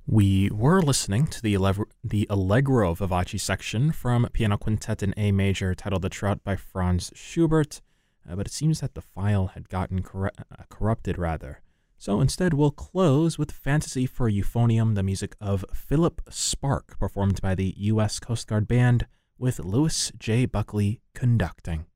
We were listening to the Allegro Vivace section from Piano Quintet in A major titled The Trout by Franz Schubert, but it seems that the file had gotten corrupted rather. So instead we'll close with Fantasy for Euphonium, the music of Philip Spark, performed by the U.S. Coast Guard Band with Lewis J. Buckley conducting.